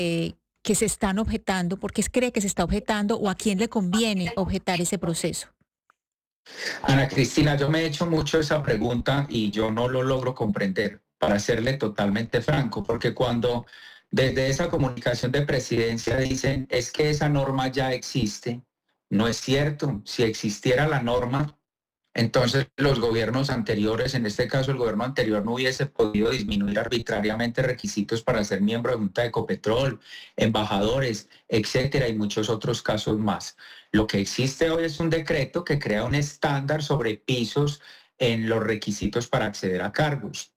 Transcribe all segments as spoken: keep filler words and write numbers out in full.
eh, que se están objetando? ¿Por qué cree que se está objetando o a quién le conviene objetar ese proceso? Ana Cristina, yo me he hecho mucho esa pregunta y yo no lo logro comprender, para serle totalmente franco, porque cuando desde esa comunicación de presidencia dicen es que esa norma ya existe, no es cierto. Si existiera la norma, entonces los gobiernos anteriores, en este caso el gobierno anterior, no hubiese podido disminuir arbitrariamente requisitos para ser miembro de Junta de Ecopetrol, embajadores, etcétera, y muchos otros casos más. Lo que existe hoy es un decreto que crea un estándar sobre pisos en los requisitos para acceder a cargos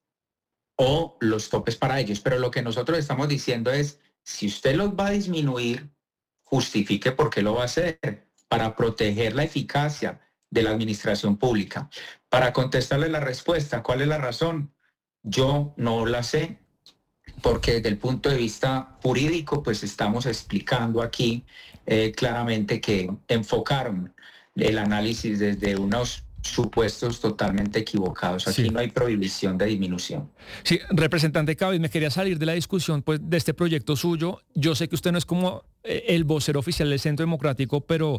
o los topes para ellos. Pero lo que nosotros estamos diciendo es, si usted los va a disminuir, justifique por qué lo va a hacer, para proteger la eficacia de la administración pública. Para contestarle la respuesta, ¿cuál es la razón? Yo no la sé, porque desde el punto de vista jurídico, pues estamos explicando aquí eh, claramente que enfocaron el análisis desde unos supuestos totalmente equivocados. Aquí Sí. no hay prohibición de disminución. Sí, representante Cadavid, me quería salir de la discusión pues, de este proyecto suyo. Yo sé que usted no es como eh, el vocero oficial del Centro Democrático, pero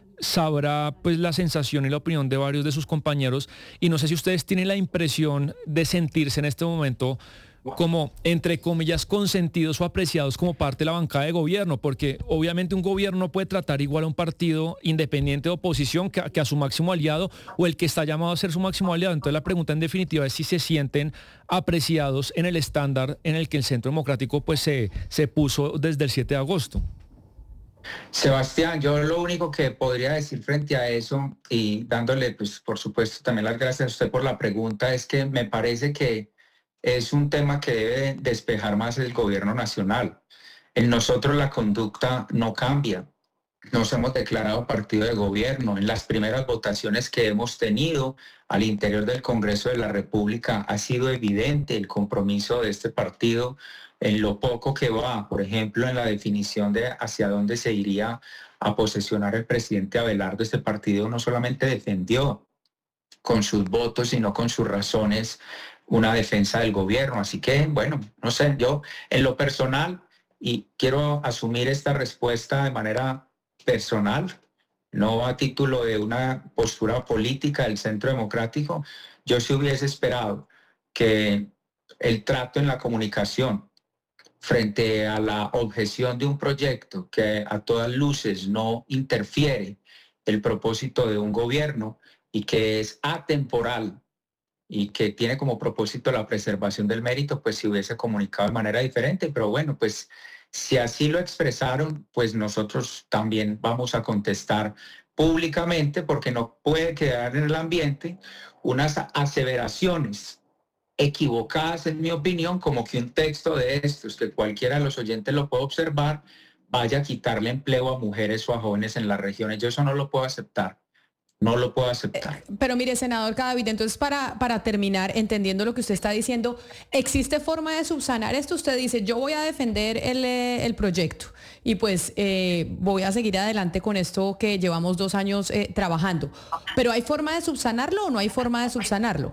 sabrá pues la sensación y la opinión de varios de sus compañeros, y no sé si ustedes tienen la impresión de sentirse en este momento como, entre comillas, consentidos o apreciados como parte de la bancada de gobierno, porque obviamente un gobierno no puede tratar igual a un partido independiente de oposición que a, que a su máximo aliado o el que está llamado a ser su máximo aliado. Entonces la pregunta en definitiva es si se sienten apreciados en el estándar en el que el Centro Democrático pues se, se puso desde el siete de agosto. Sebastián, yo lo único que podría decir frente a eso, y dándole, pues, por supuesto, también las gracias a usted por la pregunta, es que me parece que es un tema que debe despejar más el gobierno nacional. En nosotros la conducta no cambia. Nos hemos declarado partido de gobierno. En las primeras votaciones que hemos tenido al interior del Congreso de la República ha sido evidente el compromiso de este partido en lo poco que va, por ejemplo, en la definición de hacia dónde se iría a posesionar el presidente Abelardo. Este partido no solamente defendió con sus votos, sino con sus razones, una defensa del gobierno. Así que, bueno, no sé, yo en lo personal, y quiero asumir esta respuesta de manera personal, no a título de una postura política del Centro Democrático, yo sí hubiese esperado que el trato en la comunicación frente a la objeción de un proyecto que a todas luces no interfiere el propósito de un gobierno y que es atemporal y que tiene como propósito la preservación del mérito, pues se hubiese comunicado de manera diferente. Pero bueno, pues si así lo expresaron, pues nosotros también vamos a contestar públicamente, porque no puede quedar en el ambiente unas aseveraciones equivocadas, en mi opinión, como que un texto de estos, que cualquiera de los oyentes lo puede observar, vaya a quitarle empleo a mujeres o a jóvenes en las regiones. Yo eso no lo puedo aceptar. No lo puedo aceptar. Pero mire, senador Cadavid, entonces para, para terminar, entendiendo lo que usted está diciendo, ¿existe forma de subsanar esto? Usted dice, yo voy a defender el, el proyecto y pues eh, voy a seguir adelante con esto que llevamos dos años eh, trabajando. ¿Pero hay forma de subsanarlo o no hay forma de subsanarlo?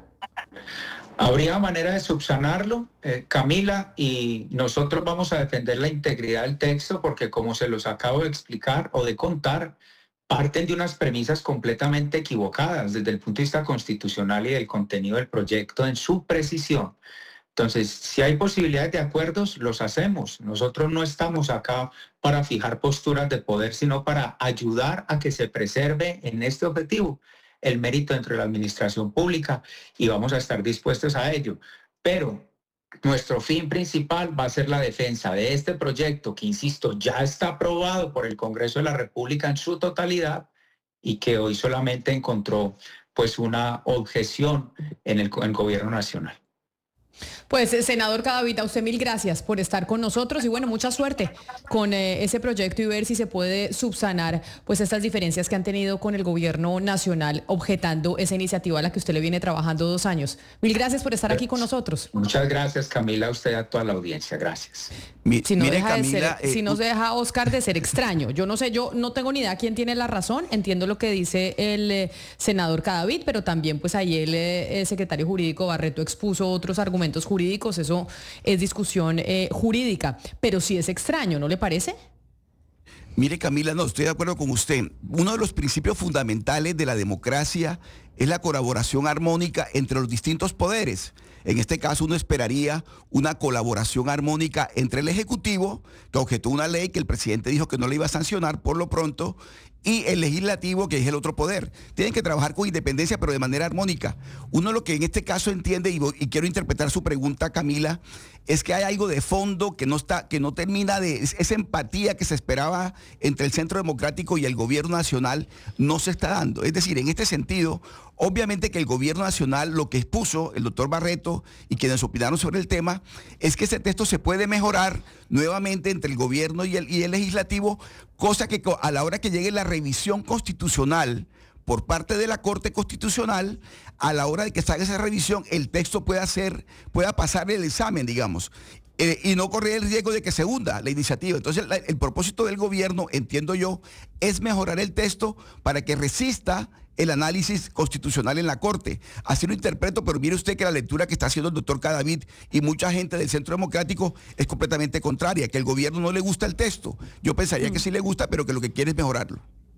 Habría manera de subsanarlo, eh, Camila, y nosotros vamos a defender la integridad del texto porque, como se los acabo de explicar o de contar, parten de unas premisas completamente equivocadas desde el punto de vista constitucional y del contenido del proyecto en su precisión. Entonces, si hay posibilidades de acuerdos, los hacemos. Nosotros no estamos acá para fijar posturas de poder, sino para ayudar a que se preserve en este objetivo el mérito dentro de la administración pública, y vamos a estar dispuestos a ello. Pero nuestro fin principal va a ser la defensa de este proyecto que, insisto, ya está aprobado por el Congreso de la República en su totalidad y que hoy solamente encontró pues una objeción en el, en el gobierno nacional. Pues, senador Cadavid, a usted mil gracias por estar con nosotros y bueno, mucha suerte con eh, ese proyecto y ver si se puede subsanar pues estas diferencias que han tenido con el gobierno nacional objetando esa iniciativa a la que usted le viene trabajando dos años. Mil gracias por estar aquí con nosotros. Muchas gracias, Camila, a usted y a toda la audiencia. Gracias. Mi, si no, mire, deja, Camila, de ser, eh, si no se deja Oscar de ser extraño. Yo no sé, yo no tengo ni idea quién tiene la razón. Entiendo lo que dice el eh, senador Cadavid, pero también pues ahí el, eh, el secretario jurídico Barreto expuso otros argumentos argumentos jurídicos, eso es discusión eh, jurídica, pero sí es extraño, ¿no le parece? Mire, Camila, no, estoy de acuerdo con usted. Uno de los principios fundamentales de la democracia es la colaboración armónica entre los distintos poderes. En este caso, uno esperaría una colaboración armónica entre el Ejecutivo, que objetó una ley que el presidente dijo que no le iba a sancionar por lo pronto, y el Legislativo, que es el otro poder. Tienen que trabajar con independencia, pero de manera armónica. Uno lo que en este caso entiende, y, y quiero interpretar su pregunta, Camila, es que hay algo de fondo que no está, que no termina de, esa empatía que se esperaba entre el Centro Democrático y el Gobierno Nacional no se está dando. Es decir, en este sentido, obviamente que el Gobierno Nacional lo que expuso el doctor Barreto y quienes opinaron sobre el tema es que ese texto se puede mejorar nuevamente entre el Gobierno y el, y el Legislativo, cosa que a la hora que llegue la revisión constitucional por parte de la Corte Constitucional, a la hora de que salga esa revisión, el texto pueda ser, pueda pasar el examen, digamos, eh, y no correr el riesgo de que se hunda la iniciativa. Entonces, la, el propósito del gobierno, entiendo yo, es mejorar el texto para que resista el análisis constitucional en la Corte. Así lo interpreto, pero mire usted que la lectura que está haciendo el doctor Cadavid y mucha gente del Centro Democrático es completamente contraria, que al gobierno no le gusta el texto. Yo pensaría mm. que sí le gusta, pero que lo que quiere es mejorarlo.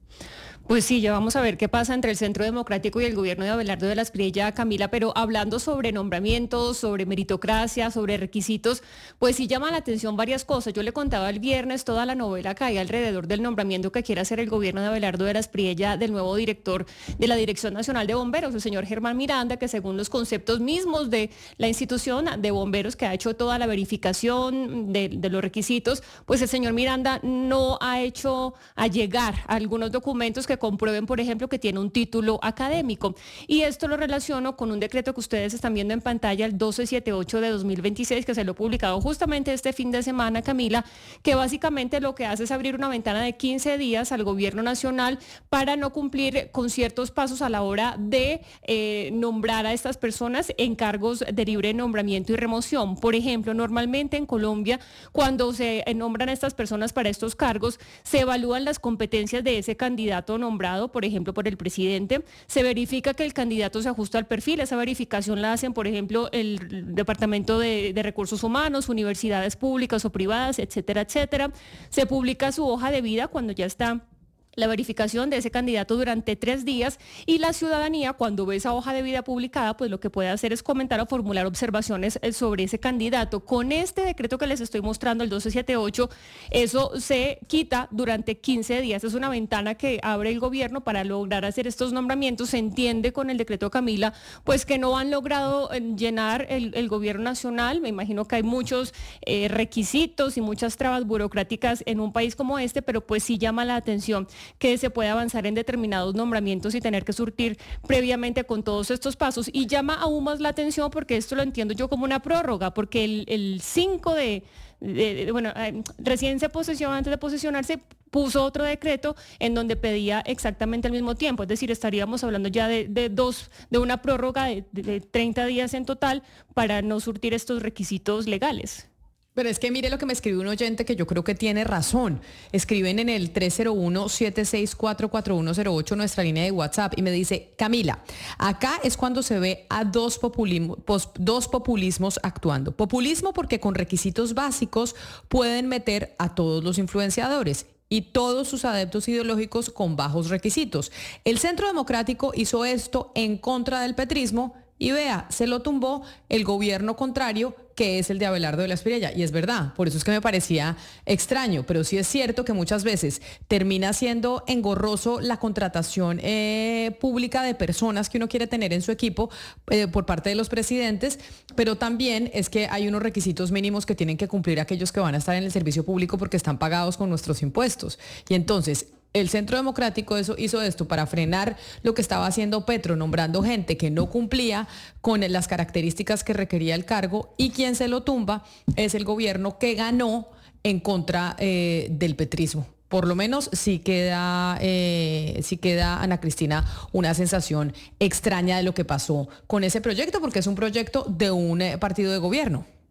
Pues sí, ya vamos a ver qué pasa entre el Centro Democrático y el gobierno de Abelardo de la Espriella, Camila, pero hablando sobre nombramientos, sobre meritocracia, sobre requisitos, pues sí llama la atención varias cosas. Yo le contaba el viernes toda la novela que hay alrededor del nombramiento que quiere hacer el gobierno de Abelardo de la Espriella del nuevo director de la Dirección Nacional de Bomberos, el señor Germán Miranda, que según los conceptos mismos de la institución de bomberos que ha hecho toda la verificación de, de los requisitos, pues el señor Miranda no ha hecho allegar algunos documentos que comprueben, por ejemplo, que tiene un título académico. Y esto lo relaciono con un decreto que ustedes están viendo en pantalla, el doce setenta y ocho de dos mil veintiséis, que se lo ha publicado justamente este fin de semana, Camila, que básicamente lo que hace es abrir una ventana de quince días al gobierno nacional para no cumplir con ciertos pasos a la hora de eh, nombrar a estas personas en cargos de libre nombramiento y remoción. Por ejemplo, normalmente en Colombia, cuando se nombran a estas personas para estos cargos, se evalúan las competencias de ese candidato nombrado, por ejemplo, por el presidente, se verifica que el candidato se ajusta al perfil. Esa verificación la hacen, por ejemplo, el Departamento de, de Recursos Humanos, universidades públicas o privadas, etcétera, etcétera. Se publica su hoja de vida cuando ya está la verificación de ese candidato durante tres días y la ciudadanía, cuando ve esa hoja de vida publicada, pues lo que puede hacer es comentar o formular observaciones sobre ese candidato. Con este decreto que les estoy mostrando, el doce setenta y ocho, eso se quita durante quince días. Es una ventana que abre el gobierno para lograr hacer estos nombramientos. Se entiende con el decreto, Camila, pues que no han logrado llenar el, el gobierno nacional. Me imagino que hay muchos eh, requisitos y muchas trabas burocráticas en un país como este, pero pues sí llama la atención que se puede avanzar en determinados nombramientos y tener que surtir previamente con todos estos pasos. Y llama aún más la atención porque esto lo entiendo yo como una prórroga, porque el, el cinco de, de, de, bueno, eh, recién se posesionó, antes de posesionarse, puso otro decreto en donde pedía exactamente el mismo tiempo, es decir, estaríamos hablando ya de, de dos, de una prórroga de, de, de treinta días en total para no surtir estos requisitos legales. Pero es que mire lo que me escribe un oyente que yo creo que tiene razón. Escriben en el tres cero uno, siete seis cuatro, cuatro uno cero ocho, nuestra línea de WhatsApp, y me dice, Camila, acá es cuando se ve a dos, populismo, pos, dos populismos actuando. Populismo porque con requisitos básicos pueden meter a todos los influenciadores y todos sus adeptos ideológicos con bajos requisitos. El Centro Democrático hizo esto en contra del petrismo y vea, se lo tumbó el gobierno contrario, que es el de Abelardo de la Espriella. Y es verdad, por eso es que me parecía extraño, pero sí es cierto que muchas veces termina siendo engorroso la contratación eh, pública de personas que uno quiere tener en su equipo eh, por parte de los presidentes, pero también es que hay unos requisitos mínimos que tienen que cumplir aquellos que van a estar en el servicio público porque están pagados con nuestros impuestos. Y entonces, el Centro Democrático eso, hizo esto para frenar lo que estaba haciendo Petro, nombrando gente que no cumplía con las características que requería el cargo, y quien se lo tumba es el gobierno que ganó en contra eh, del petrismo. Por lo menos sí queda, eh, sí queda, Ana Cristina, una sensación extraña de lo que pasó con ese proyecto, porque es un proyecto de un eh, partido de gobierno.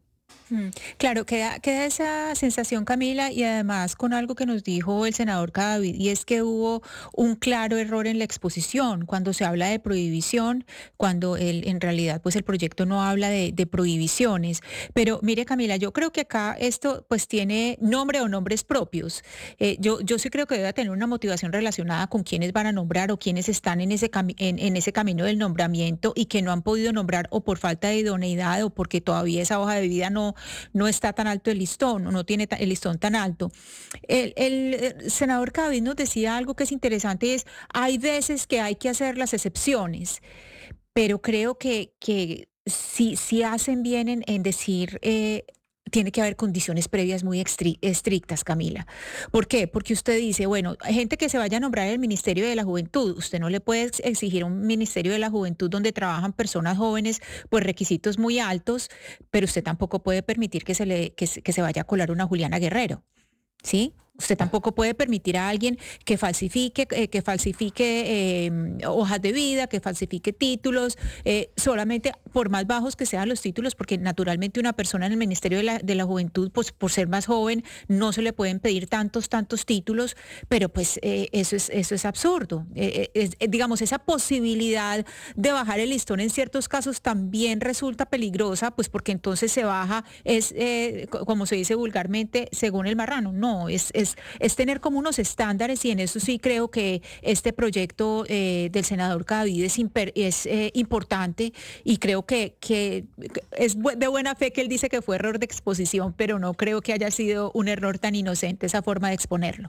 Claro, queda, queda esa sensación, Camila, y además con algo que nos dijo el senador Cadavid, y es que hubo un claro error en la exposición cuando se habla de prohibición, cuando el, en realidad pues el proyecto no habla de, de prohibiciones. Pero mire, Camila, yo creo que acá esto pues tiene nombre o nombres propios. Eh, yo, yo sí creo que debe tener una motivación relacionada con quiénes van a nombrar o quiénes están en ese, cami en, en ese camino del nombramiento y que no han podido nombrar o por falta de idoneidad o porque todavía esa hoja de vida no no está tan alto el listón, o no tiene el listón tan alto. El, el, el senador Cadavid nos decía algo que es interesante, es hay veces que hay que hacer las excepciones, pero creo que, que sí, sí hacen bien en, en decir... Eh, tiene que haber condiciones previas muy estrictas, Camila. ¿Por qué? Porque usted dice, bueno, hay gente que se vaya a nombrar el Ministerio de la Juventud. Usted no le puede exigir a un Ministerio de la Juventud donde trabajan personas jóvenes, pues requisitos muy altos, pero usted tampoco puede permitir que se, le, que, que se vaya a colar una Juliana Guerrero, ¿sí? Usted tampoco puede permitir a alguien que falsifique, eh, que falsifique eh, hojas de vida, que falsifique títulos, eh, solamente por más bajos que sean los títulos, porque naturalmente una persona en el Ministerio de la, de la Juventud, pues por ser más joven, no se le pueden pedir tantos, tantos títulos, pero pues eh, eso es, eso es absurdo. Eh, es, digamos, esa posibilidad de bajar el listón en ciertos casos también resulta peligrosa, pues porque entonces se baja, es eh, como se dice vulgarmente, según el marrano. No, es, es Es, es tener como unos estándares, y en eso sí creo que este proyecto eh, del senador Cadavid es, imper, es eh, importante, y creo que, que es de buena fe que él dice que fue error de exposición, pero no creo que haya sido un error tan inocente esa forma de exponerlo.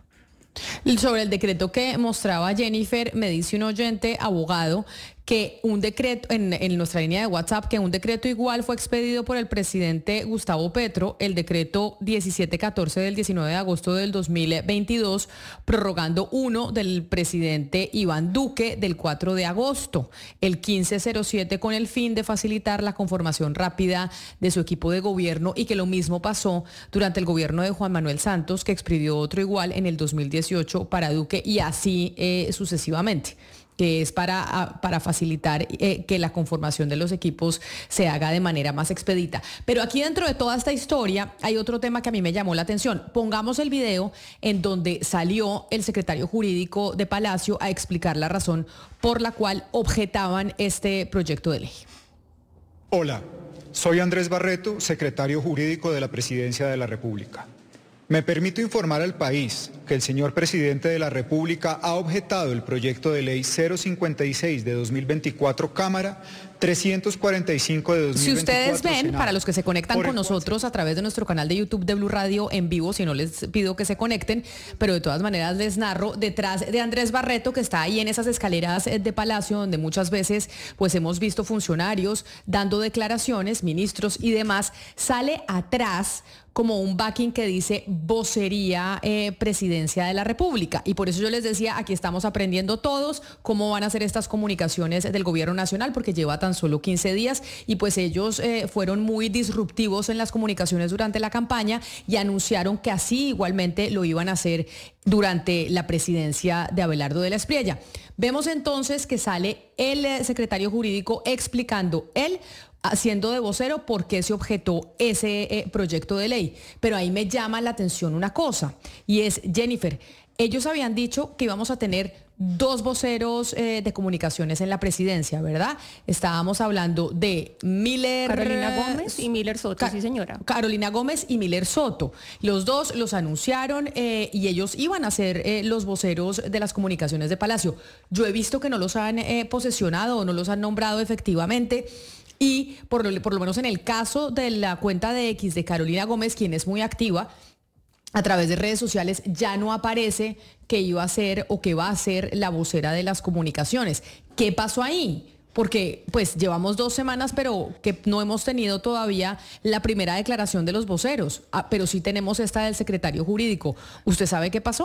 Sobre el decreto que mostraba Jennifer, me dice un oyente abogado que un decreto, en, en nuestra línea de WhatsApp, que un decreto igual fue expedido por el presidente Gustavo Petro, el decreto diecisiete catorce del diecinueve de agosto del dos mil veintidós, prorrogando uno del presidente Iván Duque del cuatro de agosto, el quince cero siete, con el fin de facilitar la conformación rápida de su equipo de gobierno, y que lo mismo pasó durante el gobierno de Juan Manuel Santos, que expidió otro igual en el dos mil dieciocho para Duque, y así eh, sucesivamente, que es para, para facilitar eh, que la conformación de los equipos se haga de manera más expedita. Pero aquí dentro de toda esta historia hay otro tema que a mí me llamó la atención. Pongamos el video en donde salió el secretario jurídico de Palacio a explicar la razón por la cual objetaban este proyecto de ley. Hola, soy Andrés Barreto, secretario jurídico de la Presidencia de la República. Me permito informar al país que el señor presidente de la República ha objetado el proyecto de ley cero cincuenta y seis de dos mil veinticuatro, Cámara, trescientos cuarenta y cinco de dos mil veinticuatro. Si ustedes ven, Senado, para los que se conectan con nosotros a través de nuestro canal de YouTube de Blue Radio en vivo, si no les pido que se conecten, pero de todas maneras les narro, detrás de Andrés Barreto, que está ahí en esas escaleras de Palacio, donde muchas veces pues hemos visto funcionarios dando declaraciones, ministros y demás, sale atrás como un backing que dice vocería eh, presidencia de la República. Y por eso yo les decía, aquí estamos aprendiendo todos cómo van a ser estas comunicaciones del gobierno nacional, porque lleva tan solo quince días, y pues ellos eh, fueron muy disruptivos en las comunicaciones durante la campaña y anunciaron que así igualmente lo iban a hacer durante la presidencia de Abelardo de la Espriella. Vemos entonces que sale el eh, secretario jurídico explicando él, haciendo de vocero, por qué se objetó ese eh, proyecto de ley. Pero ahí me llama la atención una cosa, y es, Jennifer, ellos habían dicho que íbamos a tener dos voceros eh, de comunicaciones en la presidencia, ¿verdad? Estábamos hablando de Miller... Carolina Gómez y Miller Soto, Ca sí señora. Carolina Gómez y Miller Soto. Los dos los anunciaron eh, y ellos iban a ser eh, los voceros de las comunicaciones de Palacio. Yo he visto que no los han eh, posesionado o no los han nombrado efectivamente. Y por lo, por lo menos en el caso de la cuenta de X de Carolina Gómez, quien es muy activa a través de redes sociales, ya no aparece que iba a ser o que va a ser la vocera de las comunicaciones. ¿Qué pasó ahí? Porque pues llevamos dos semanas, pero que no hemos tenido todavía la primera declaración de los voceros, ah, pero sí tenemos esta del secretario jurídico. ¿Usted sabe qué pasó?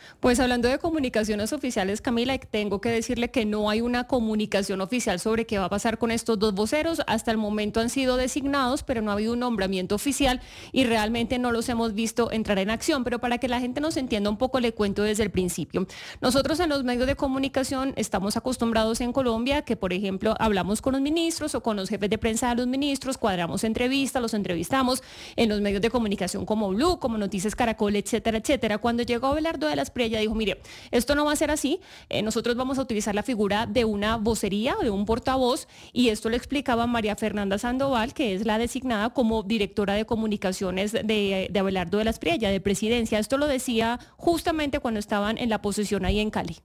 Pues hablando de comunicaciones oficiales, Camila, tengo que decirle que no hay una comunicación oficial sobre qué va a pasar con estos dos voceros. Hasta el momento han sido designados, pero no ha habido un nombramiento oficial y realmente no los hemos visto entrar en acción. Pero para que la gente nos entienda un poco, le cuento desde el principio. Nosotros en los medios de comunicación estamos acostumbrados en Colombia que, por ejemplo, hablamos con los ministros o con los jefes de prensa de los ministros, cuadramos entrevistas, los entrevistamos en los medios de comunicación como Blue, como Noticias Caracol, etcétera, etcétera. Cuando llegó Abelardo de la Espriella, dijo, mire, esto no va a ser así, eh, nosotros vamos a utilizar la figura de una vocería, de un portavoz, y esto lo explicaba María Fernanda Sandoval, que es la designada como directora de comunicaciones de, de Abelardo de la Espriella, de presidencia. Esto lo decía justamente cuando estaban en la posesión ahí en Cali.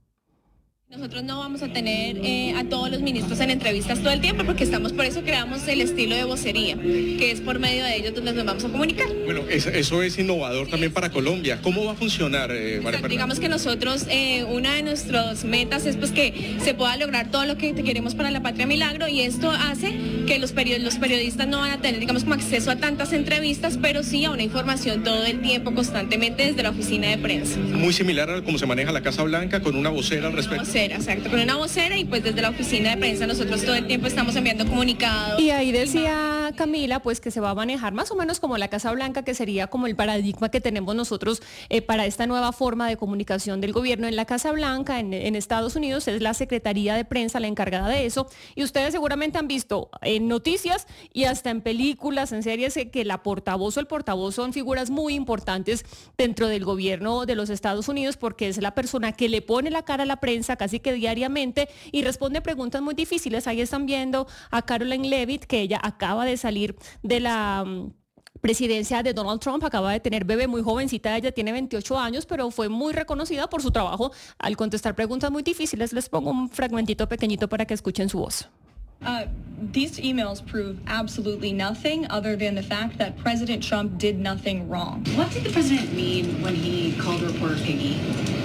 Nosotros no vamos a tener eh, a todos los ministros en entrevistas todo el tiempo porque estamos, por eso creamos el estilo de vocería, que es por medio de ellos donde nos vamos a comunicar. Bueno, eso, eso es innovador sí, también para Colombia. ¿Cómo va a funcionar, eh, María Fernanda? Digamos que nosotros, eh, una de nuestras metas es pues que se pueda lograr todo lo que queremos para la Patria Milagro, y esto hace que los, period los periodistas no van a tener, digamos, como acceso a tantas entrevistas, pero sí a una información todo el tiempo, constantemente desde la oficina de prensa. Muy similar a cómo se maneja la Casa Blanca, con una vocera al respecto. Exacto, con una vocera, y pues desde la oficina de prensa nosotros todo el tiempo estamos enviando comunicados. Y ahí decía Camila pues que se va a manejar más o menos como la Casa Blanca, que sería como el paradigma que tenemos nosotros eh, para esta nueva forma de comunicación del gobierno. En la Casa Blanca, en, en Estados Unidos, es la Secretaría de Prensa la encargada de eso, y ustedes seguramente han visto en noticias y hasta en películas, en series, que la portavoz o el portavoz son figuras muy importantes dentro del gobierno de los Estados Unidos, porque es la persona que le pone la cara a la prensa casi que diariamente y responde preguntas muy difíciles. Ahí están viendo a Karoline Leavitt, que ella acaba de salir de la um, presidencia de Donald Trump, acaba de tener bebé, muy jovencita, ella tiene veintiocho años, pero fue muy reconocida por su trabajo al contestar preguntas muy difíciles. Les pongo un fragmentito pequeñito para que escuchen su voz. Uh, these emails prove absolutely nothing other than the fact that President Trump did nothing wrong. What did the president mean when he called a reporter piggy?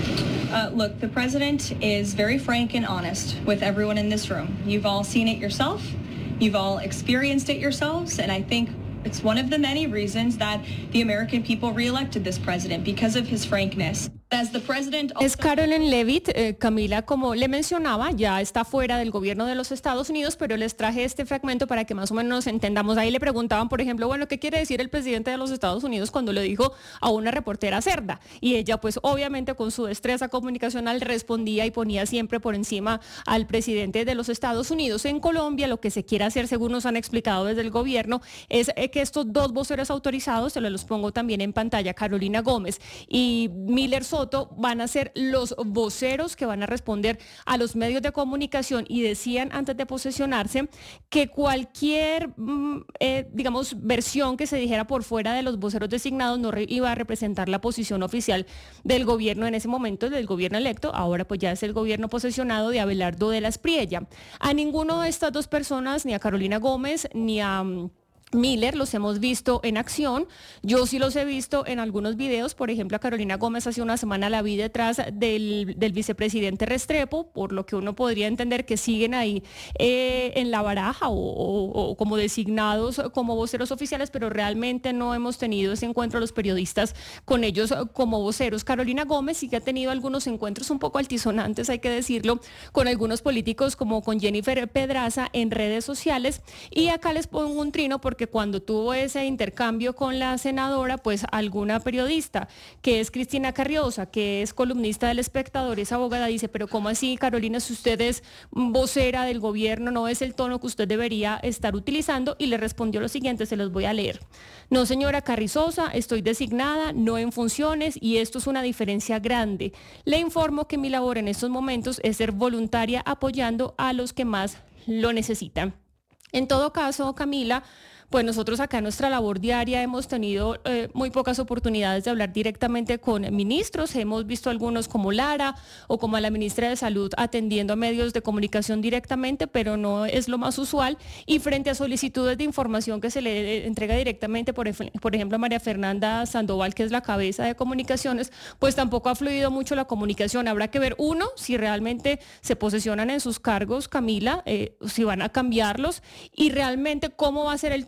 Uh, look, the president is very frank and honest with everyone in this room. You've all seen it yourself. You've all experienced it yourselves. And I think it's one of the many reasons that the American people reelected this president, because of his frankness. As the president also... Es Karoline Leavitt, eh, Camila, como le mencionaba, ya está fuera del gobierno de los Estados Unidos, pero les traje este fragmento para que más o menos nos entendamos. Ahí le preguntaban, por ejemplo, bueno, ¿qué quiere decir el presidente de los Estados Unidos cuando le dijo a una reportera cerda? Y ella, pues obviamente con su destreza comunicacional respondía y ponía siempre por encima al presidente de los Estados Unidos. En Colombia lo que se quiere hacer, según nos han explicado desde el gobierno, es eh, que estos dos voceros autorizados, se los pongo también en pantalla, Carolina Gómez y Miller Soto, van a ser los voceros que van a responder a los medios de comunicación, y decían antes de posesionarse que cualquier, eh, digamos, versión que se dijera por fuera de los voceros designados no re- iba a representar la posición oficial del gobierno en ese momento, del gobierno electo. Ahora pues ya es el gobierno posesionado de Abelardo de la Espriella. A ninguno de estas dos personas, ni a Carolina Gómez ni a Miller, los hemos visto en acción. Yo sí los he visto en algunos videos. Por ejemplo, a Carolina Gómez hace una semana la vi detrás del, del vicepresidente Restrepo, por lo que uno podría entender que siguen ahí eh, en la baraja o, o, o como designados como voceros oficiales, pero realmente no hemos tenido ese encuentro los periodistas con ellos como voceros. Carolina Gómez sí que ha tenido algunos encuentros un poco altisonantes, hay que decirlo, con algunos políticos como con Jennifer Pedraza en redes sociales. Y acá les pongo un trino porque que cuando tuvo ese intercambio con la senadora, pues alguna periodista, que es Cristina Carriosa, que es columnista del Espectador, es abogada, dice, pero ¿cómo así, Carolina, si usted es vocera del gobierno, no es el tono que usted debería estar utilizando? Y le respondió lo siguiente, se los voy a leer. No, señora Carrizosa, estoy designada, no en funciones, y esto es una diferencia grande. Le informo que mi labor en estos momentos es ser voluntaria apoyando a los que más lo necesitan. En todo caso, Camila, pues nosotros acá en nuestra labor diaria hemos tenido eh, muy pocas oportunidades de hablar directamente con ministros. Hemos visto algunos como Lara o como a la ministra de Salud atendiendo a medios de comunicación directamente, pero no es lo más usual. Y frente a solicitudes de información que se le entrega directamente, por, por ejemplo, a María Fernanda Sandoval, que es la cabeza de comunicaciones, pues tampoco ha fluido mucho la comunicación. Habrá que ver, uno, si realmente se posesionan en sus cargos, Camila, eh, si van a cambiarlos, y realmente cómo va a ser el tono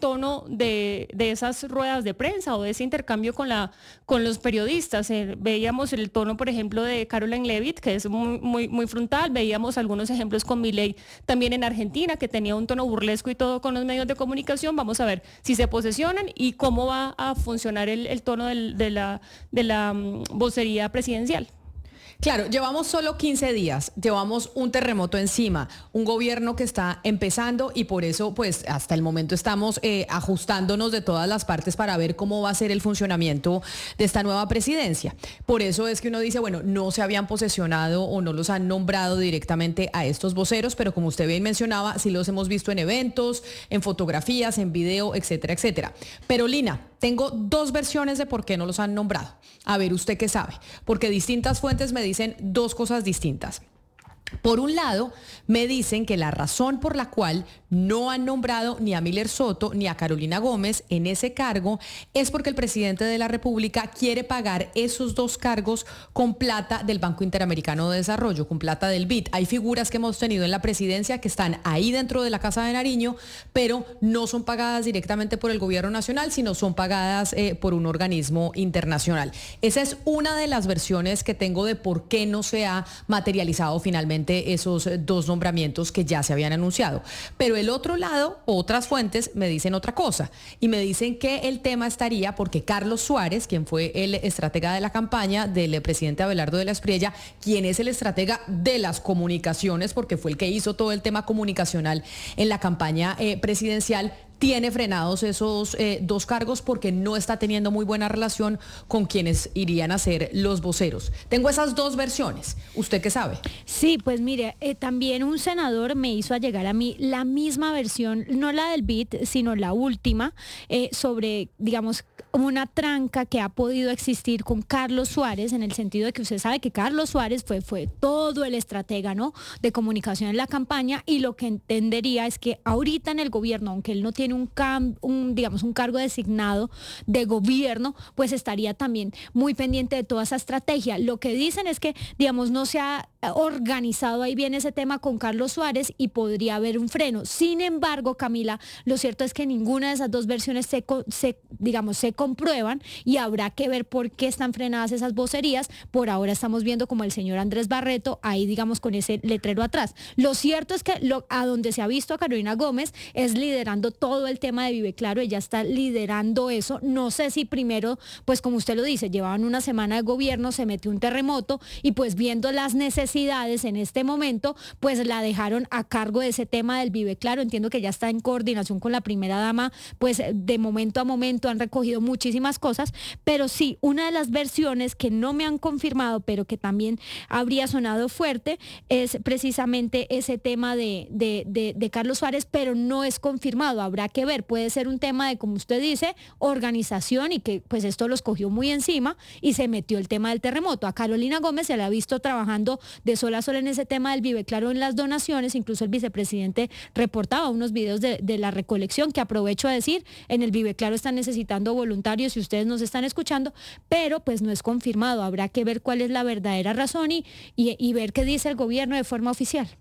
tono de, de esas ruedas de prensa o de ese intercambio con, la, con los periodistas. Eh, veíamos el tono, por ejemplo, de Caroline Leavitt, que es muy, muy, muy frontal. Veíamos algunos ejemplos con Milei también en Argentina, que tenía un tono burlesco y todo con los medios de comunicación. Vamos a ver si se posesionan y cómo va a funcionar el, el tono del, de la, de la um, vocería presidencial. Claro, llevamos solo quince días, llevamos un terremoto encima, un gobierno que está empezando y por eso pues hasta el momento estamos eh, ajustándonos de todas las partes para ver cómo va a ser el funcionamiento de esta nueva presidencia. Por eso es que uno dice, bueno, no se habían posesionado o no los han nombrado directamente a estos voceros, pero como usted bien mencionaba, sí los hemos visto en eventos, en fotografías, en video, etcétera, etcétera. Pero Lina, tengo dos versiones de por qué no los han nombrado. A ver, ¿usted qué sabe? Porque distintas fuentes me dicen dos cosas distintas. Por un lado, me dicen que la razón por la cual no han nombrado ni a Miller Soto ni a Carolina Gómez en ese cargo es porque el presidente de la República quiere pagar esos dos cargos con plata del Banco Interamericano de Desarrollo, con plata del B I D. Hay figuras que hemos tenido en la presidencia que están ahí dentro de la Casa de Nariño, pero no son pagadas directamente por el gobierno nacional, sino son pagadas eh, por un organismo internacional. Esa es una de las versiones que tengo de por qué no se ha materializado finalmente esos dos nombramientos que ya se habían anunciado. Pero el otro lado, otras fuentes me dicen otra cosa y me dicen que el tema estaría porque Carlos Suárez, quien fue el estratega de la campaña del presidente Abelardo de la Espriella, quien es el estratega de las comunicaciones, porque fue el que hizo todo el tema comunicacional en la campaña eh, presidencial, tiene frenados esos eh, dos cargos porque no está teniendo muy buena relación con quienes irían a ser los voceros. Tengo esas dos versiones. ¿Usted qué sabe? Sí, pues mire, eh, también un senador me hizo llegar a mí la misma versión, no la del B I D, sino la última, eh, sobre, digamos, una tranca que ha podido existir con Carlos Suárez, en el sentido de que usted sabe que Carlos Suárez fue, fue todo el estratega, ¿no?, de comunicación en la campaña, y lo que entendería es que ahorita en el gobierno, aunque él no tiene un, cam, un digamos, un cargo designado de gobierno, pues estaría también muy pendiente de toda esa estrategia. Lo que dicen es que, digamos, no se ha organizado ahí bien ese tema con Carlos Suárez y podría haber un freno. Sin embargo, Camila, lo cierto es que ninguna de esas dos versiones se, se digamos, se comprueban y habrá que ver por qué están frenadas esas vocerías. Por ahora estamos viendo como el señor Andrés Barreto ahí, digamos, con ese letrero atrás. Lo cierto es que lo, a donde se ha visto a Carolina Gómez es liderando todo el tema de Vive Claro. Ella está liderando eso. No sé si primero, pues como usted lo dice, llevaban una semana de gobierno, se metió un terremoto y pues viendo las necesidades en este momento, pues la dejaron a cargo de ese tema del Vive Claro. Entiendo que ya está en coordinación con la primera dama, pues de momento a momento han recogido muchísimas cosas, pero sí, una de las versiones que no me han confirmado, pero que también habría sonado fuerte, es precisamente ese tema de, de, de, de Carlos Suárez, pero no es confirmado, habrá que ver, puede ser un tema de, como usted dice, organización, y que pues esto los cogió muy encima y se metió el tema del terremoto. A Carolina Gómez se la ha visto trabajando de sol a sol en ese tema del Vive Claro, en las donaciones. Incluso el vicepresidente reportaba unos videos de, de la recolección, que aprovecho a decir, en el Vive Claro están necesitando voluntarios si ustedes nos están escuchando, pero pues no es confirmado, habrá que ver cuál es la verdadera razón y, y, y ver qué dice el gobierno de forma oficial.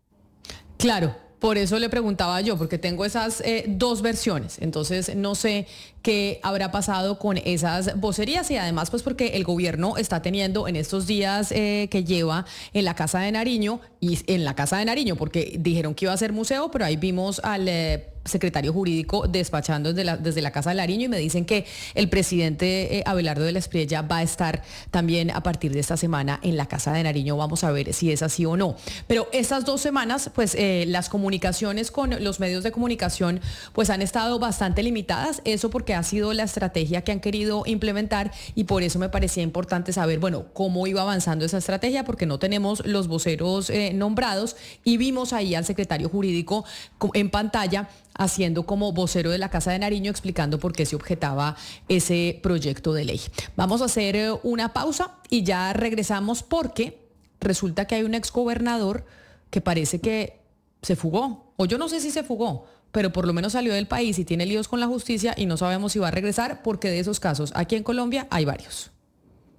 Claro. Por eso le preguntaba yo, porque tengo esas eh, dos versiones, entonces no sé qué habrá pasado con esas vocerías, y además pues porque el gobierno está teniendo en estos días eh, que lleva en la Casa de Nariño, y en la Casa de Nariño, porque dijeron que iba a ser museo, pero ahí vimos al eh, secretario jurídico despachando desde la, desde la Casa de Nariño, y me dicen que el presidente eh, Abelardo de la Espriella va a estar también a partir de esta semana en la Casa de Nariño. Vamos a ver si es así o no. Pero estas dos semanas, pues eh, las comunicaciones con los medios de comunicación pues han estado bastante limitadas, eso porque ha sido la estrategia que han querido implementar, y por eso me parecía importante saber, bueno, cómo iba avanzando esa estrategia, porque no tenemos los voceros eh, nombrados, y vimos ahí al secretario jurídico en pantalla haciendo como vocero de la Casa de Nariño, explicando por qué se objetaba ese proyecto de ley. Vamos a hacer una pausa y ya regresamos, porque resulta que hay un exgobernador que parece que se fugó, o yo no sé si se fugó, pero por lo menos salió del país y tiene líos con la justicia y no sabemos si va a regresar, porque de esos casos aquí en Colombia hay varios.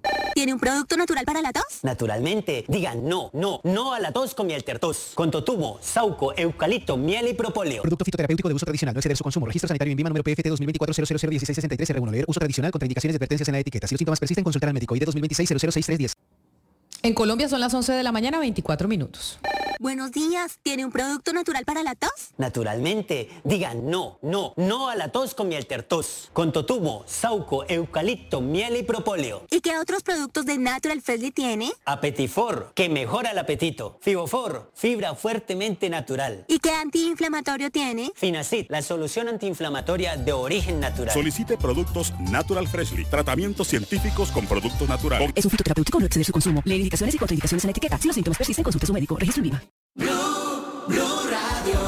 ¿Tiene un producto natural para la tos? Naturalmente. Digan no, no, no a la tos con miel tertos. Con totumo, sauco, eucalipto, miel y propóleo. Producto fitoterapéutico de uso tradicional. No exceder su consumo. Registro sanitario en Vima número P F T dos mil veinticuatro cero cero cero dieciséis sesenta y tres R uno. Leer uso tradicional contra indicaciones y advertencias en la etiqueta. Si los síntomas persisten, consultar al médico. I D dos mil veintiséis cero cero seis tres diez. En Colombia son las once de la mañana, veinticuatro minutos. Buenos días. ¿Tiene un producto natural para la tos? Naturalmente. Digan no, no, no a la tos con miel tertos. Con totumo, sauco, eucalipto, miel y propóleo. ¿Y qué otros productos de Natural Freshly tiene? Apetifor, que mejora el apetito. Fibofor, fibra fuertemente natural. ¿Y qué antiinflamatorio tiene? Finacid, la solución antiinflamatoria de origen natural. Solicite productos Natural Freshly. Tratamientos científicos con productos naturales. Es un fitoterapéutico, no exceder su consumo. Leer indicaciones y contraindicaciones en la etiqueta. Si los síntomas persisten, consulte a su médico. Registro en Vima. Blue, Blue Radio.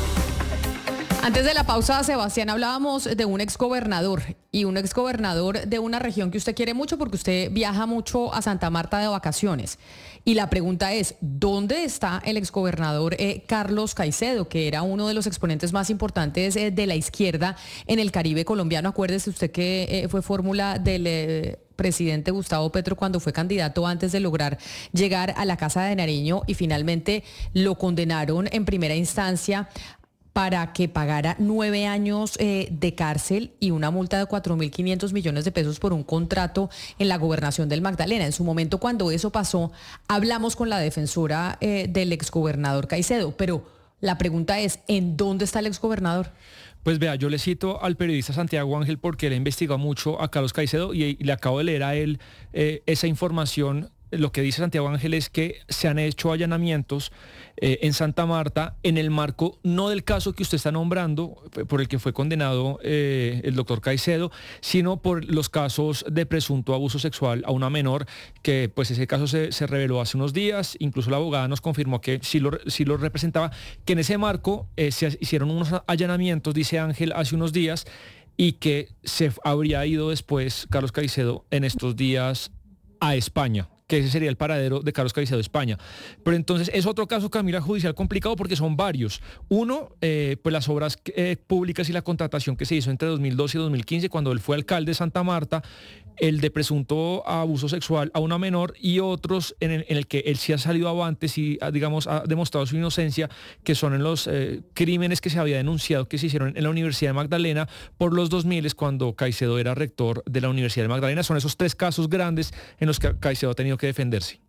Antes de la pausa, Sebastián, hablábamos de un exgobernador y un exgobernador de una región que usted quiere mucho porque usted viaja mucho a Santa Marta de vacaciones. Y la pregunta es, ¿dónde está el exgobernador eh, Carlos Caicedo, que era uno de los exponentes más importantes eh, de la izquierda en el Caribe colombiano? Acuérdese usted que eh, fue fórmula del eh, presidente Gustavo Petro cuando fue candidato antes de lograr llegar a la Casa de Nariño y finalmente lo condenaron en primera instancia para que pagara nueve años eh, de cárcel y una multa de cuatro mil quinientos millones de pesos por un contrato en la gobernación del Magdalena. En su momento, cuando eso pasó, hablamos con la defensora eh, del exgobernador Caicedo, pero la pregunta es, ¿en dónde está el exgobernador? Pues vea, yo le cito al periodista Santiago Ángel porque él ha investigado mucho a Carlos Caicedo y, y le acabo de leer a él eh, esa información. Lo que dice Santiago Ángel es que se han hecho allanamientos eh, en Santa Marta en el marco no del caso que usted está nombrando, por el que fue condenado eh, el doctor Caicedo, sino por los casos de presunto abuso sexual a una menor, que pues ese caso se, se reveló hace unos días. Incluso la abogada nos confirmó que sí lo, sí lo representaba, que en ese marco eh, se hicieron unos allanamientos, dice Ángel, hace unos días, y que se habría ido después Carlos Caicedo en estos días a España, que ese sería el paradero de Carlos Caicedo de España. Pero entonces es otro caso, Camila, judicial complicado porque son varios. Uno, eh, pues las obras eh, públicas y la contratación que se hizo entre dos mil doce y dos mil quince cuando él fue alcalde de Santa Marta, el de presunto abuso sexual a una menor, y otros en el, en el que él sí ha salido avantes y, digamos, ha demostrado su inocencia, que son en los eh, crímenes que se había denunciado que se hicieron en la Universidad de Magdalena por los dos mil, cuando Caicedo era rector de la Universidad de Magdalena. Son esos tres casos grandes en los que Caicedo ha tenido que defenderse.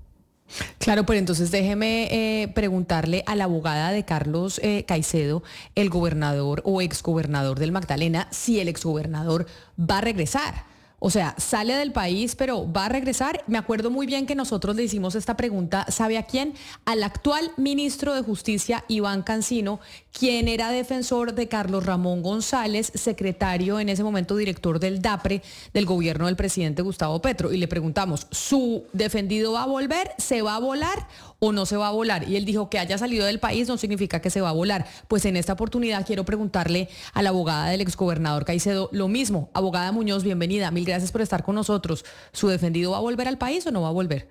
Claro, pero entonces déjeme eh, preguntarle a la abogada de Carlos eh, Caicedo, el gobernador o exgobernador del Magdalena, si el exgobernador va a regresar. O sea, sale del país, pero va a regresar. Me acuerdo muy bien que nosotros le hicimos esta pregunta, ¿sabe a quién? Al actual ministro de Justicia, Iván Cancino, quien era defensor de Carlos Ramón González, secretario en ese momento director del DAPRE del gobierno del presidente Gustavo Petro. Y le preguntamos, ¿su defendido va a volver? ¿Se va a volar o no se va a volar? Y él dijo que haya salido del país no significa que se va a volar. Pues en esta oportunidad quiero preguntarle a la abogada del exgobernador Caicedo lo mismo. Abogada Muñoz, bienvenida. Mil gracias por estar con nosotros. ¿Su defendido va a volver al país o no va a volver?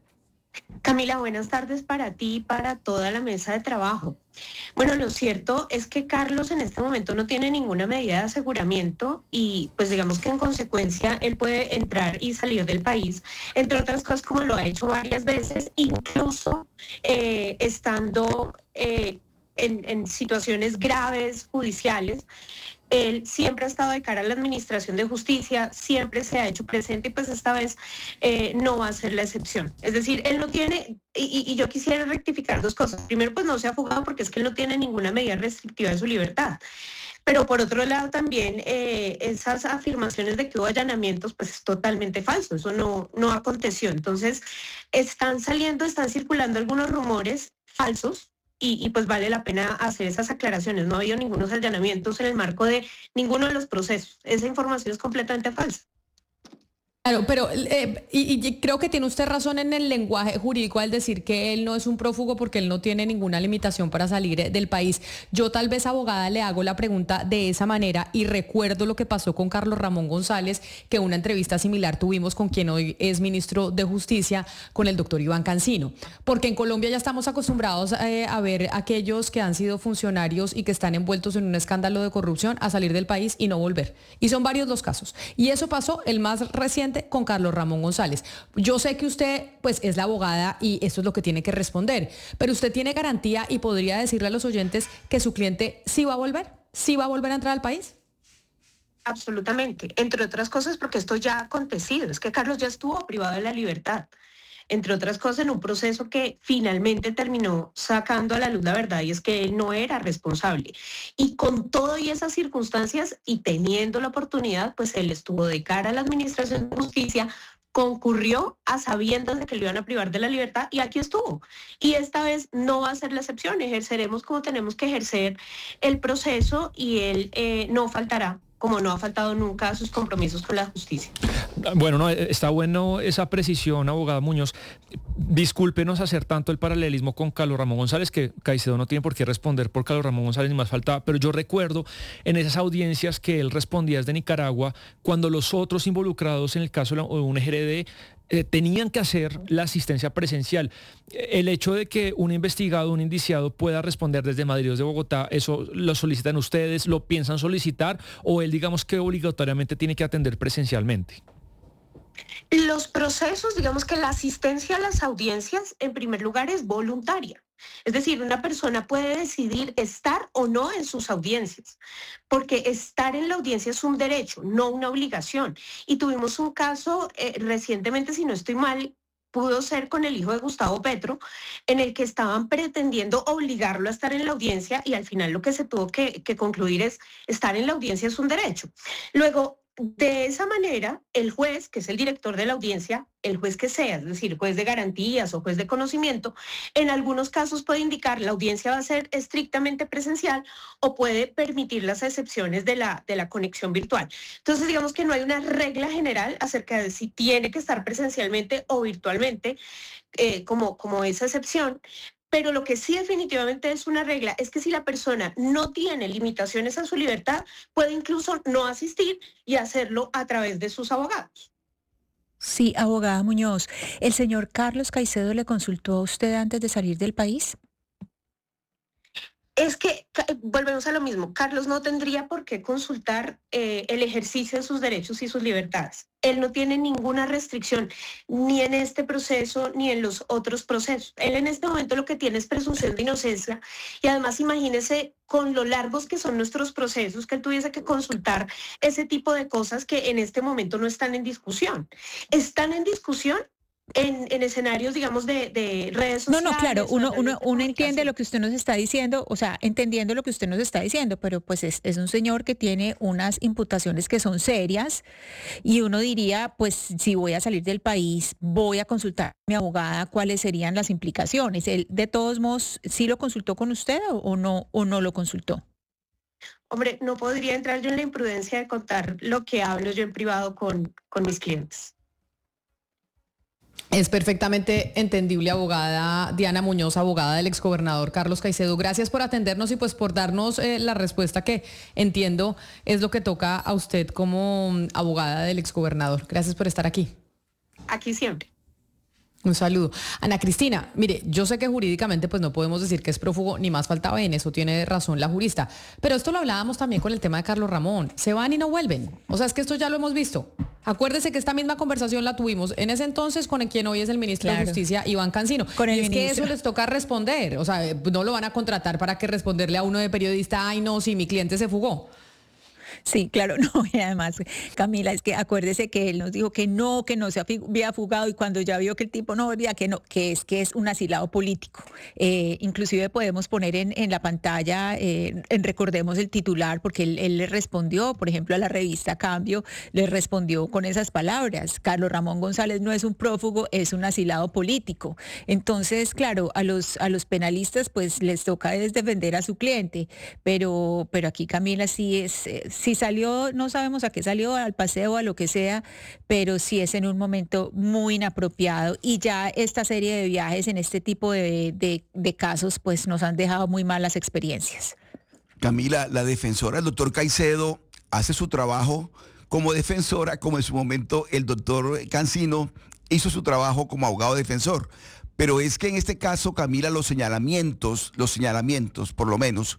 Camila, buenas tardes para ti y para toda la mesa de trabajo. Bueno, lo cierto es que Carlos en este momento no tiene ninguna medida de aseguramiento y pues digamos que en consecuencia él puede entrar y salir del país, entre otras cosas como lo ha hecho varias veces, incluso eh, estando eh, en, en situaciones graves judiciales. Él siempre ha estado de cara a la administración de justicia, siempre se ha hecho presente y pues esta vez eh, no va a ser la excepción. Es decir, él no tiene, y, y yo quisiera rectificar dos cosas. Primero, pues no se ha fugado porque es que él no tiene ninguna medida restrictiva de su libertad. Pero por otro lado también eh, esas afirmaciones de que hubo allanamientos, pues es totalmente falso, eso no, no aconteció. Entonces están saliendo, están circulando algunos rumores falsos. Y, y pues vale la pena hacer esas aclaraciones. No ha habido ningunos allanamientos en el marco de ninguno de los procesos. Esa información es completamente falsa. Claro, pero eh, y, y creo que tiene usted razón en el lenguaje jurídico al decir que él no es un prófugo porque él no tiene ninguna limitación para salir del país. Yo tal vez, abogada, le hago la pregunta de esa manera y recuerdo lo que pasó con Carlos Ramón González, que una entrevista similar tuvimos con quien hoy es ministro de Justicia, con el doctor Iván Cancino. Porque en Colombia ya estamos acostumbrados eh, a ver aquellos que han sido funcionarios y que están envueltos en un escándalo de corrupción a salir del país y no volver. Y son varios los casos. Y eso pasó, el más reciente directamente con Carlos Ramón González. Yo sé que usted pues es la abogada y esto es lo que tiene que responder, pero usted tiene garantía y podría decirle a los oyentes que su cliente sí va a volver, sí va a volver a entrar al país. Absolutamente, entre otras cosas porque esto ya ha acontecido, es que Carlos ya estuvo privado de la libertad, entre otras cosas en un proceso que finalmente terminó sacando a la luz la verdad y es que él no era responsable. Y con todo y esas circunstancias y teniendo la oportunidad, pues él estuvo de cara a la Administración de Justicia, concurrió a sabiendas de que lo iban a privar de la libertad y aquí estuvo. Y esta vez no va a ser la excepción, ejerceremos como tenemos que ejercer el proceso y él eh, no faltará, como no ha faltado nunca a sus compromisos con la justicia. Bueno, no, está bueno esa precisión, abogada Muñoz. Discúlpenos hacer tanto el paralelismo con Carlos Ramón González, que Caicedo no tiene por qué responder por Carlos Ramón González ni más faltaba, pero yo recuerdo en esas audiencias que él respondía desde Nicaragua, cuando los otros involucrados en el caso de un G R D Eh, tenían que hacer la asistencia presencial. El hecho de que un investigado, un indiciado pueda responder desde Madrid o desde Bogotá, ¿eso lo solicitan ustedes? ¿Lo piensan solicitar? ¿O él, digamos, que obligatoriamente tiene que atender presencialmente? Los procesos, digamos que la asistencia a las audiencias, en primer lugar, es voluntaria. Es decir, una persona puede decidir estar o no en sus audiencias, porque estar en la audiencia es un derecho, no una obligación. Y tuvimos un caso eh, recientemente, si no estoy mal, pudo ser con el hijo de Gustavo Petro, en el que estaban pretendiendo obligarlo a estar en la audiencia y al final lo que se tuvo que, que concluir es estar en la audiencia es un derecho. Luego, de esa manera, el juez, que es el director de la audiencia, el juez que sea, es decir, juez de garantías o juez de conocimiento, en algunos casos puede indicar la audiencia va a ser estrictamente presencial o puede permitir las excepciones de la, de la conexión virtual. Entonces, digamos que no hay una regla general acerca de si tiene que estar presencialmente o virtualmente eh, como, como esa excepción. Pero lo que sí definitivamente es una regla es que si la persona no tiene limitaciones a su libertad, puede incluso no asistir y hacerlo a través de sus abogados. Sí, abogada Muñoz, ¿el señor Carlos Caicedo le consultó a usted antes de salir del país? Es que volvemos a lo mismo, Carlos no tendría por qué consultar eh, el ejercicio de sus derechos y sus libertades. Él no tiene ninguna restricción, ni en este proceso, ni en los otros procesos. Él en este momento lo que tiene es presunción de inocencia y además imagínese con lo largos que son nuestros procesos, que él tuviese que consultar ese tipo de cosas que en este momento no están en discusión. Están en discusión En, en escenarios, digamos, de, de redes sociales. No, no, claro, uno, uno, uno entiende lo que usted nos está diciendo, o sea, entendiendo lo que usted nos está diciendo, pero pues es, es un señor que tiene unas imputaciones que son serias y uno diría, pues si voy a salir del país, voy a consultar a mi abogada cuáles serían las implicaciones. Él, de todos modos, ¿sí lo consultó con usted o, o no, o no lo consultó? Hombre, no podría entrar yo en la imprudencia de contar lo que hablo yo en privado con, con mis clientes. Es perfectamente entendible, abogada Diana Muñoz, abogada del exgobernador Carlos Caicedo. Gracias por atendernos y pues por darnos eh, la respuesta que entiendo es lo que toca a usted como abogada del exgobernador. Gracias por estar aquí. Aquí siempre. Un saludo. Ana Cristina, mire, yo sé que jurídicamente pues no podemos decir que es prófugo, ni más faltaba, en eso tiene razón la jurista, pero esto lo hablábamos también con el tema de Carlos Ramón, se van y no vuelven, o sea, es que esto ya lo hemos visto. Acuérdese que esta misma conversación la tuvimos en ese entonces con quien hoy es el ministro claro. de Justicia, Iván Cancino, con el y es ministro. Que eso les toca responder, o sea, no lo van a contratar para que responderle a uno de periodista, ay no, si mi cliente se fugó. Sí, claro, no, y además, Camila, es que acuérdese que él nos dijo que no, que no se había fugado y cuando ya vio que el tipo no volvía, que no, que es que es un asilado político. Eh, inclusive podemos poner en, en la pantalla, eh, en, recordemos el titular, porque él, él le respondió, por ejemplo, a la revista Cambio, le respondió con esas palabras, Carlos Ramón González no es un prófugo, es un asilado político. Entonces, claro, a los, a los penalistas pues les toca es defender a su cliente, pero, pero aquí Camila sí es... Si salió, no sabemos a qué salió, al paseo, a lo que sea, pero sí es en un momento muy inapropiado y ya esta serie de viajes en este tipo de, de, de casos pues nos han dejado muy malas experiencias. Camila, la defensora, el doctor Caicedo, hace su trabajo como defensora, como en su momento el doctor Cancino hizo su trabajo como abogado defensor. Pero es que en este caso, Camila, los señalamientos, los señalamientos, por lo menos,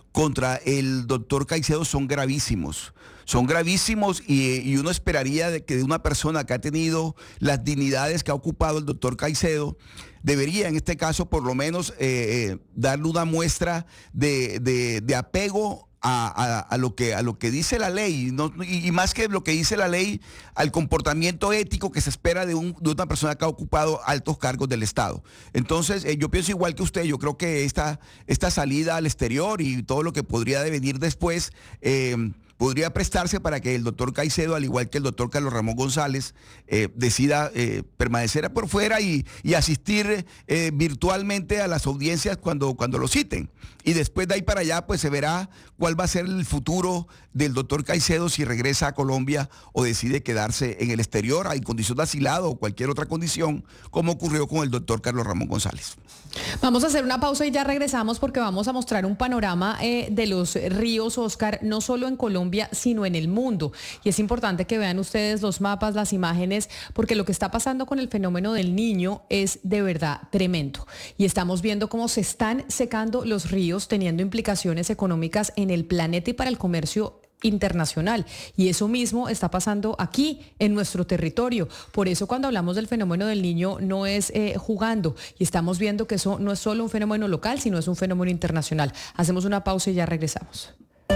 contra el doctor Caicedo son gravísimos. Son gravísimos y, y uno esperaría de que de una persona que ha tenido las dignidades que ha ocupado el doctor Caicedo, debería en este caso por lo menos eh, darle una muestra de, de, de apego A, a, a, lo que, a lo que dice la ley, no, y, y más que lo que dice la ley, al comportamiento ético que se espera de, un, de una persona que ha ocupado altos cargos del Estado. Entonces, eh, yo pienso igual que usted, yo creo que esta, esta salida al exterior y todo lo que podría devenir después, eh, podría prestarse para que el doctor Caicedo, al igual que el doctor Carlos Ramón González, eh, decida eh, permanecer por fuera y, y asistir eh, virtualmente a las audiencias cuando, cuando lo citen. Y después de ahí para allá, pues se verá cuál va a ser el futuro del doctor Caicedo si regresa a Colombia o decide quedarse en el exterior en condición de asilado o cualquier otra condición, como ocurrió con el doctor Carlos Ramón González. Vamos a hacer una pausa y ya regresamos porque vamos a mostrar un panorama eh, de los ríos, Oscar, no solo en Colombia, sino en el mundo. Y es importante que vean ustedes los mapas, las imágenes, porque lo que está pasando con el fenómeno del Niño es de verdad tremendo. Y estamos viendo cómo se están secando los ríos, teniendo implicaciones económicas en el planeta y para el comercio internacional. Y eso mismo está pasando aquí en nuestro territorio. Por eso cuando hablamos del fenómeno del Niño no es eh, jugando, y estamos viendo que eso no es solo un fenómeno local, sino es un fenómeno internacional. Hacemos una pausa y ya regresamos.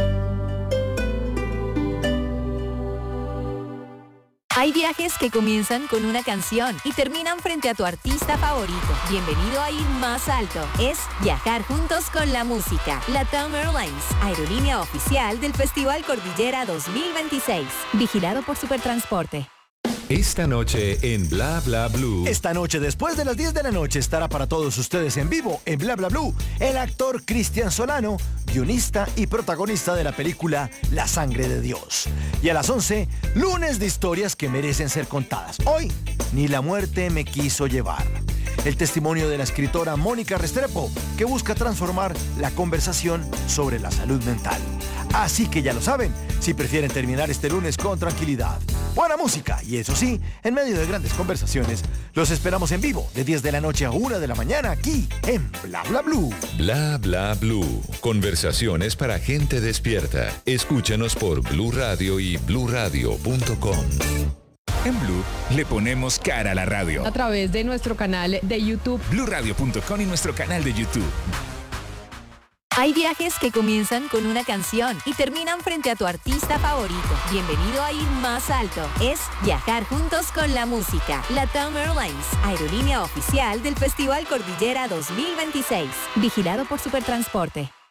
Hay viajes que comienzan con una canción y terminan frente a tu artista favorito. Bienvenido a ir más alto. Es viajar juntos con la música. LATAM Airlines, aerolínea oficial del Festival Cordillera dos mil veintiséis. Vigilado por Supertransporte. Esta noche en Bla Bla Blue. Esta noche, después de las diez de la noche, estará para todos ustedes en vivo en Bla Bla Blue el actor Cristian Solano, guionista y protagonista de la película La Sangre de Dios. Y a las once, lunes de historias que merecen ser contadas. Hoy, Ni la muerte me quiso llevar. El testimonio de la escritora Mónica Restrepo, que busca transformar la conversación sobre la salud mental. Así que ya lo saben, si prefieren terminar este lunes con tranquilidad, buena música y eso sí, en medio de grandes conversaciones, los esperamos en vivo de diez de la noche a una de la mañana aquí en Bla Bla Blue. Bla Bla Blue. Conversaciones para gente despierta. Escúchanos por Blue Radio y blue radio punto com. En Blue le ponemos cara a la radio. A través de nuestro canal de YouTube. blue radio punto com y nuestro canal de YouTube. Hay viajes que comienzan con una canción y terminan frente a tu artista favorito. Bienvenido a ir más alto. Es viajar juntos con la música. LATAM Airlines, aerolínea oficial del Festival Cordillera dos mil veintiséis. Vigilado por Supertransporte.